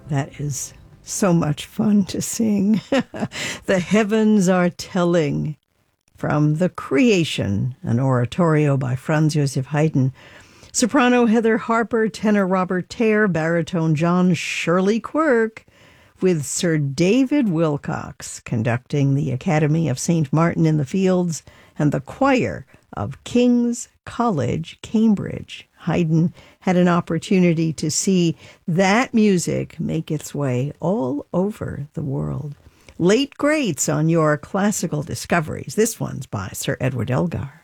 That is so much fun to sing. The Heavens Are Telling from The Creation, an oratorio by Franz Joseph Haydn. Soprano Heather Harper, tenor Robert Thayer, baritone John Shirley Quirk, with Sir David Wilcox conducting the Academy of St. Martin in the Fields and the choir of King's College, Cambridge. Haydn had an opportunity to see that music make its way all over the world. Late greats on your classical discoveries. This one's by Sir Edward Elgar.